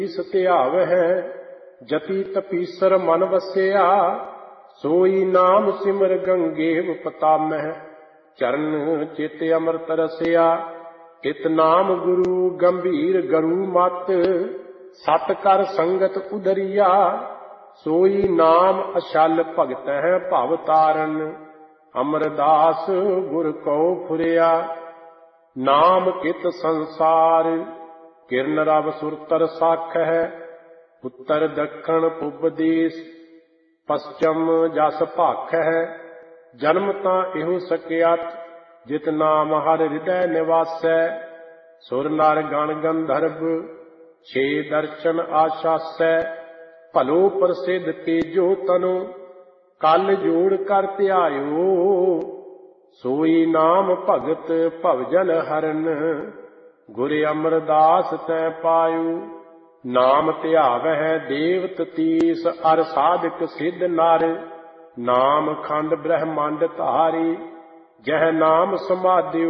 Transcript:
ਸਤਿਆਵ ਹੈ ਜਤੀ ਤਪੀਸਰ ਮਨ ਵਸਿਆ ਸੋਈ ਨਾਮ ਸਿਮਰ ਗੰਗੇਵ ਪਤਾਮਹਿ ਚਰਨ ਚਿਤ ਅੰਮ੍ਰਿਤ ਰਸਿਆ ਇਤ ਨਾਮ ਗੁਰੂ ਗੰਭੀਰ ਗਰੂ ਮਤ ਸਤ ਕਰ ਸੰਗਤ ਉਦਰੀਆ ਸੋਈ ਨਾਮ ਅਛਲ ਭਗਤ ਹੈ ਭਵ ਤਾਰਨ ਅਮਰਦਾਸ ਗੁਰ ਕਉ ਫੁਰਿਆ ਨਾਮ ਕਿਤ ਸੰਸਾਰ ਕਿਰਨ ਰਵ ਸੁਰਤਰ ਸਾਖ ਹੈ ਉੱਤਰ ਦੱਖਣ ਪੁਬ ਦੇਸ ਪਸਚਮ ਜਸ ਭਾਖ ਹੈ ਜਨਮ ਤਾਂ ਇਹੋ ਸਕਿਆਤ ਜਿਤ ਨਾਮ ਹਰ ਹਿਰਦੈ ਨਿਵਾਸੈ ਸੁਰ ਨਰ ਗਣ ਗੰਧਰਵ ਛੇ ਦਰਸ਼ਨ ਆਸ਼ਾਸੈ ਭਲੋ ਪ੍ਰਸਿੱਧ ਤੇਜੋ ਤਨੋ ਕਲ ਜੋੜ ਕਰ ਧਿਆਇਓ ਸੋਈ ਨਾਮ ਭਗਤ ਭਵਜਨ ਹਰਨ ਗੁਰ ਅਮਰਦਾਸ ਤੈ ਪਾਇਓ ਨਾਮ ਧਿਆਵਹਿ ਦੇਵਤ ਤੀਸ ਅਰ ਸਾਧਕ ਸਿੱਧ ਨਰ ਨਾਮ ਖੰਡ ਬ੍ਰਹਮੰਡ ਧਾਰੀ ਜਹ ਨਾਮ ਸਮਾਧਿ